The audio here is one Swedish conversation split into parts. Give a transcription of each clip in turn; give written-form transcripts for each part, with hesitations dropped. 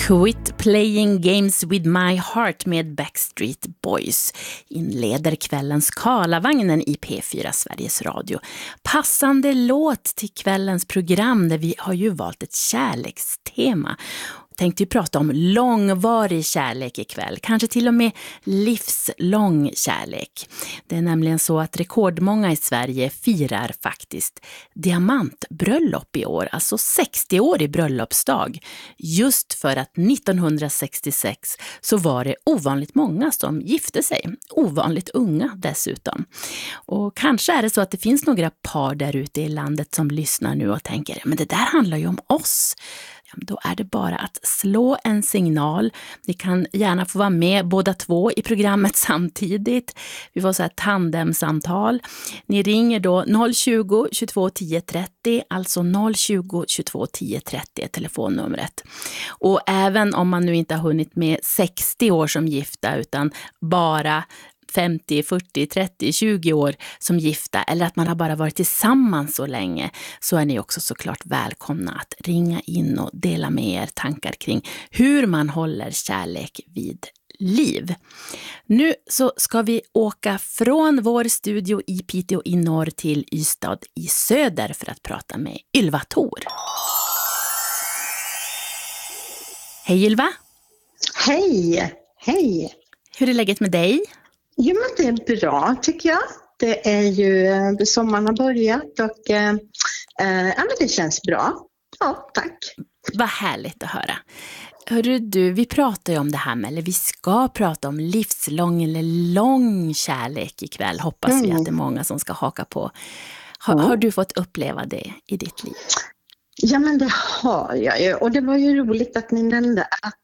Quit playing games with my heart med Backstreet Boys inleder kvällens Karlavagnen i P4 Sveriges Radio. Passande låt till kvällens program där vi har ju valt ett kärlekstema. Tänkte ju prata om långvarig kärlek ikväll, kanske till och med livslång kärlek. Det är nämligen så att rekordmånga i Sverige firar faktiskt diamantbröllop i år, alltså 60-årig bröllopsdag. Just för att 1966 så var det ovanligt många som gifte sig, ovanligt unga dessutom. Och kanske är det så att det finns några par där ute i landet som lyssnar nu och tänker, men det där handlar ju om oss. Då är det bara att slå en signal. Ni kan gärna få vara med båda två i programmet samtidigt. Vi får så här tandemsamtal. Ni ringer då 020 22 10 30, alltså 020 22 10 30 är telefonnumret. Och även om man nu inte har hunnit med 60 år som gifta utan bara 50, 40, 30, 20 år som gifta eller att man har bara varit tillsammans så länge, så är ni också såklart välkomna att ringa in och dela med er tankar kring hur man håller kärlek vid liv. Nu så ska vi åka från vår studio i Piteå i norr till Ystad i söder för att prata med Ylva Thor. Hej Ylva! Hej! Hej! Hur är läget med dig? Jo, men det är bra tycker jag. Det är ju sommaren har börjat och ja, men det känns bra. Ja, tack. Vad härligt att höra. Hörru du, vi pratar ju om det här med, eller vi ska prata om livslång eller lång kärlek ikväll. Hoppas vi att det är många som ska haka på. Har du fått uppleva det i ditt liv? Ja, men det har jag ju. Och det var ju roligt att ni nämnde att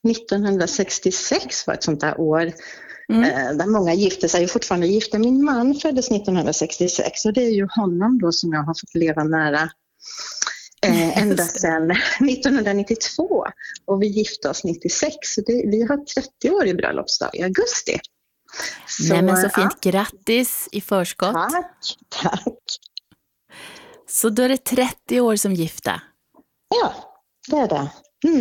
1966 var ett sånt där år där många gifte sig och fortfarande gifta. Min man föddes 1966 och det är ju honom då som jag har fått leva nära ända sedan 1992 och vi gifte oss 96 så vi har 30 år i bröllopsdag i augusti. Så, nej, men så fint, grattis i förskott. Tack. Så då är det 30 år som gifta? Ja, det är det.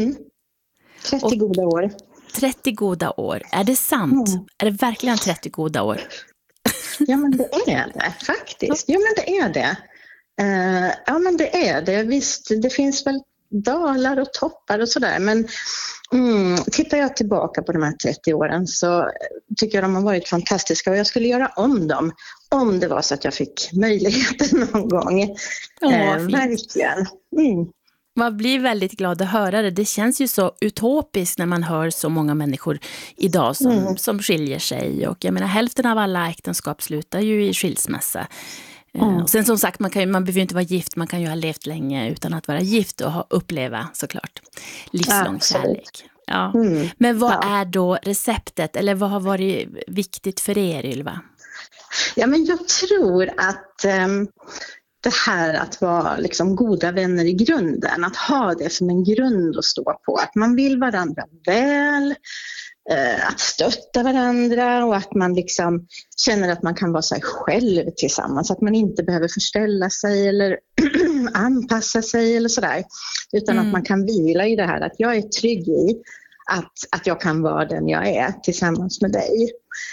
30 goda år. 30 goda år. Är det sant? Är det verkligen 30 goda år? Ja, men det är det faktiskt. Ja, men det är det. Ja, men det är det. Visst, det finns väl dalar och toppar och sådär. Men tittar jag tillbaka på de här 30 åren så tycker jag de har varit fantastiska. Och jag skulle göra om dem om det var så att jag fick möjligheten någon gång. Verkligen. Man blir väldigt glad att höra det. Det känns ju så utopiskt när man hör så många människor idag som skiljer sig. Och jag menar, hälften av alla äktenskap slutar ju i skilsmässa. Och sen som sagt, man behöver ju inte vara gift. Man kan ju ha levt länge utan att vara gift och uppleva såklart livslång kärlek. Ja. Men vad är då receptet? Eller vad har varit viktigt för er, Ylva? Ja, men jag tror att det här att vara liksom goda vänner i grunden, att ha det som en grund att stå på, att man vill varandra väl, att stötta varandra och att man liksom känner att man kan vara sig själv tillsammans, att man inte behöver förställa sig eller anpassa sig eller sådär, utan att man kan vila i det här, att jag är trygg i att jag kan vara den jag är tillsammans med dig.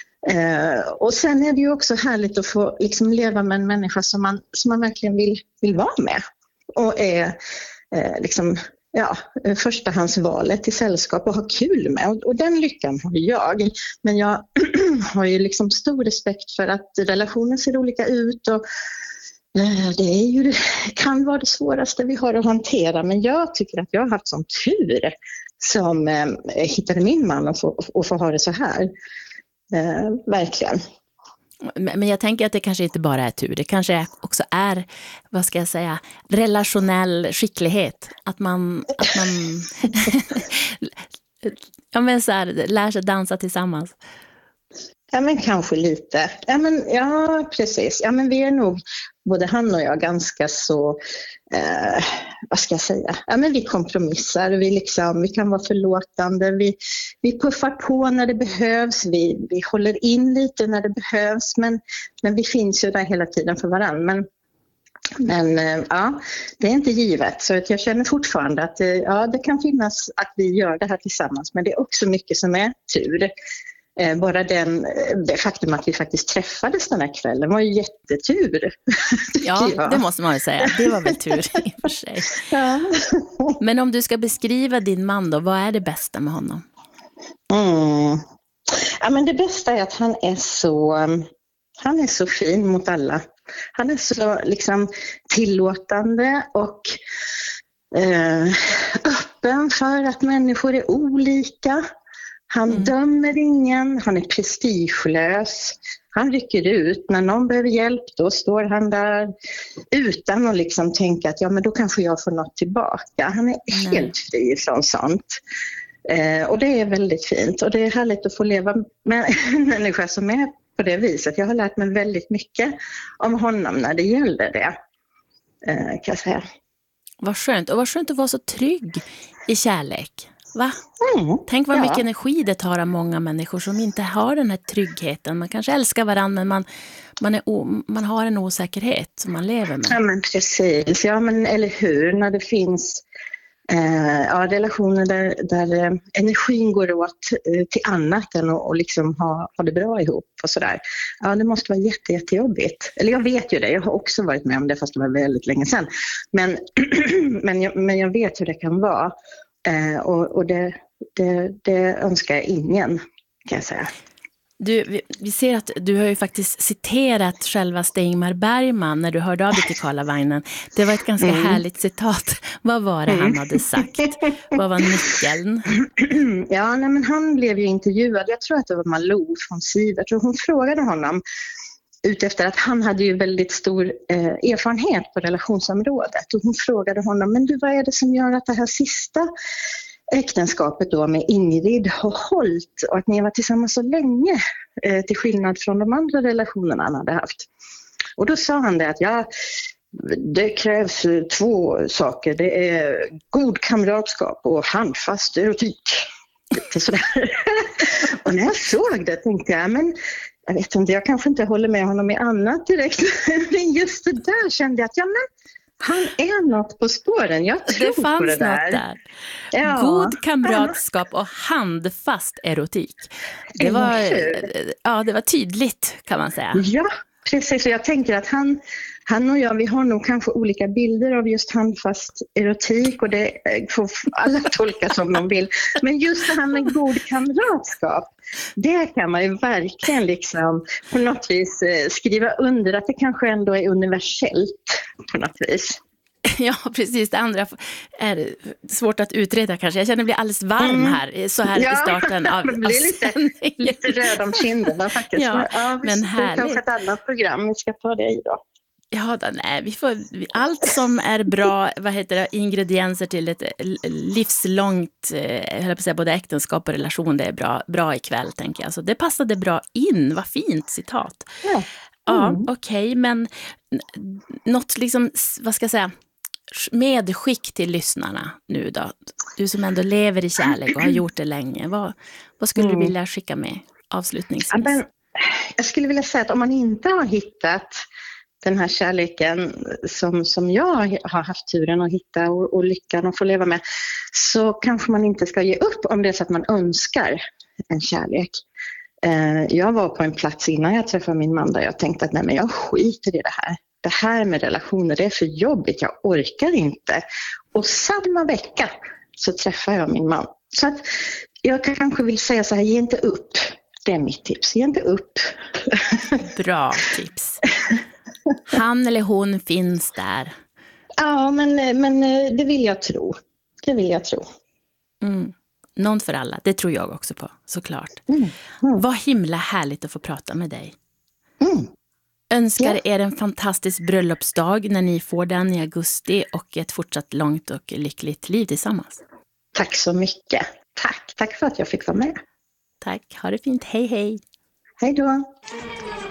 Och sen är det ju också härligt att få liksom leva med en människa som man verkligen vill vara med och är liksom, förstahandsvalet i sällskap och ha kul med. Och den lyckan har jag. Men jag har ju liksom stor respekt för att relationen ser olika ut och det kan vara det svåraste vi har att hantera. Men jag tycker att jag har haft sån tur som hittade min man och få ha det så här. Verkligen. Men jag tänker att det kanske inte bara är tur. Det kanske också är, vad ska jag säga, relationell skicklighet. Att man ja, men så här, lär sig dansa tillsammans. Ja, men kanske lite. Ja, precis. Ja, men vi är nog, både han och jag, ganska så, vad ska jag säga? Ja, men vi kompromissar. Vi kan vara förlåtande. Vi puffar på när det behövs. Vi håller in lite när det behövs. Men vi finns ju där hela tiden för varandra. Men Men ja, det är inte givet. Så att jag känner fortfarande att ja, det kan finnas att vi gör det här tillsammans. Men det är också mycket som är tur. Bara det faktum att vi faktiskt träffades den här kvällen var ju jättetur. Ja, det måste man ju säga. Det var väl tur i och för sig. Ja. Men om du ska beskriva din man då, vad är det bästa med honom? Ja, men det bästa är att han är så fin mot alla. Han är så liksom tillåtande och öppen för att människor är olika. Han dömer ingen, han är prestigelös. Han rycker ut. När någon behöver hjälp, då står han där utan att liksom tänka att ja, men då kanske jag får något tillbaka. Han är helt fri från sånt. Och det är väldigt fint. Och det är härligt att få leva med en människa som är på det viset. Jag har lärt mig väldigt mycket om honom när det gäller det, kan jag säga. Vad skönt. Och vad skönt att vara så trygg i kärlek. Va? Tänk vad mycket energi det tar av många människor som inte har den här tryggheten. Man kanske älskar varandra, men man har en osäkerhet som man lever med. Ja, men precis. Ja, men eller hur? När det finns relationer där energin går åt till annat än att liksom ha det bra ihop och sådär. Ja, det måste vara jättejobbigt. Eller jag vet ju det, jag har också varit med om det fast det var väldigt länge sedan. Men jag vet hur det kan vara. Och det önskar jag ingen, kan jag säga. Vi ser att du har ju faktiskt citerat själva Ingmar Bergman när du hörde av dig till Karlavagnen. Det var ett ganska härligt citat. Vad var det han hade sagt? Vad var nyckeln? Ja, nej, men han blev ju intervjuad. Jag tror att det var Malou från Sivert. Och hon frågade honom utefter att han hade ju väldigt stor erfarenhet på relationsområdet. Och hon frågade honom, men du, vad är det som gör att det här sista äktenskapet då med Ingrid har hållit och att ni var tillsammans så länge till skillnad från de andra relationerna han hade haft? Och då sa han det att det krävs 2 saker. Det är god kamratskap och handfast erotik. Sådär. Och när jag såg det tänkte jag, men jag vet inte, jag kanske inte håller med honom i annat direkt. Men just det där kände jag att han är något på spåren. Jag tror det fanns på det där. Något där. Ja. God kamratskap och handfast erotik. Det var tydligt, kan man säga. Ja, precis. Och jag tänker att han och jag, vi har nog kanske olika bilder av just handfast erotik och det får alla tolka som de vill. Men just det här med god kamratskap, det kan man ju verkligen liksom på något vis skriva under att det kanske ändå är universellt på något vis. Ja, precis. Det andra är svårt att utreda kanske. Jag känner att jag blir alldeles varm här, så här i starten av det blir lite röd om kinderna faktiskt. Ja, men härligt. Det är kanske ett annat program vi ska ta det i då. Ja, vi får allt som är bra, ingredienser till ett livslångt, både äktenskap och relation, det är bra ikväll, tänker jag. Så det passade bra in, vad fint citat. Ja, okej, men något liksom, vad ska jag säga, medskick till lyssnarna nu då. Du som ändå lever i kärlek och har gjort det länge, vad skulle du vilja skicka med avslutningsvis? Ja, men jag skulle vilja säga att om man inte har hittat den här kärleken som jag har haft turen att hitta och lyckan att få leva med, så kanske man inte ska ge upp om det är så att man önskar en kärlek. Jag var på en plats innan jag träffade min man där jag tänkte att nej, men jag skiter i det här. Det här med relationer, det är för jobbigt, jag orkar inte. Och samma vecka så träffade jag min man. Så att jag kanske vill säga så här, ge inte upp. Det är mitt tips, ge inte upp. Bra tips. Han eller hon finns där. Ja, men det vill jag tro. Det vill jag tro. Någon för alla, det tror jag också på, såklart. Vad himla härligt att få prata med dig. Önskar er en fantastisk bröllopsdag när ni får den i augusti och ett fortsatt långt och lyckligt liv tillsammans. Tack så mycket. Tack för att jag fick vara med. Tack, ha det fint. Hej hej. Hej då.